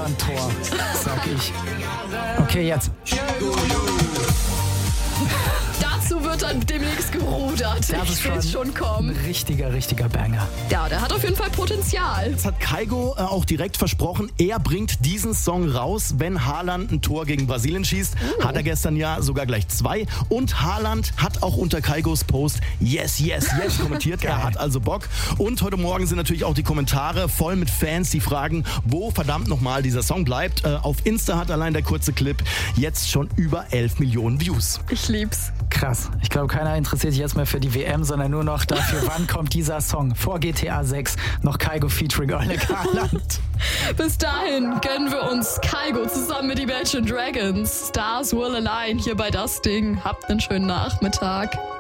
Haaland-Tor, sag ich. Okay, jetzt. Dazu wird dann demnächst gerudert. Das ist Ich sehe es schon kommen. Ein richtiger Banger. Ja, der hat auf jeden Fall Potenzial. Das hat Kygo auch direkt versprochen. Er bringt diesen Song raus, wenn Haaland ein Tor gegen Brasilien schießt. Hat er gestern ja sogar gleich 2. Und Haaland hat auch unter Kygos Post yes kommentiert. Er hat also Bock. Und heute Morgen sind natürlich auch die Kommentare voll mit Fans, die fragen, wo verdammt nochmal dieser Song bleibt. Auf Insta hat allein der kurze Clip jetzt schon über 11 Millionen Views. Ich lieb's. Krass. Ich glaube, keiner interessiert sich jetzt mehr für die WM, sondern nur noch dafür, wann kommt dieser Song. Vor GTA 6 noch Kygo featuring Erling Haaland. Bis dahin gönnen wir uns Kygo zusammen mit Imagine Dragons. Stars Will Align hier bei Das Ding. Habt einen schönen Nachmittag.